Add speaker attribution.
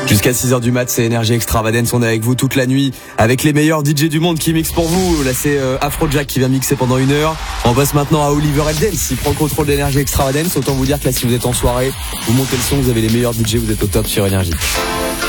Speaker 1: Jusqu'à 6h du mat, c'est Energy Extravagance. On est avec vous toute la nuit avec les meilleurs DJ du monde qui mixent pour vous. Là, c'est Afrojack qui vient mixer pendant 1 heure. On passe maintenant à Oliver Eldens. Il prend le contrôle d'Energy Extravagance. Autant vous dire que là, si vous êtes en soirée, vous montez le son, vous avez les meilleurs DJ, vous êtes au top sur Energy.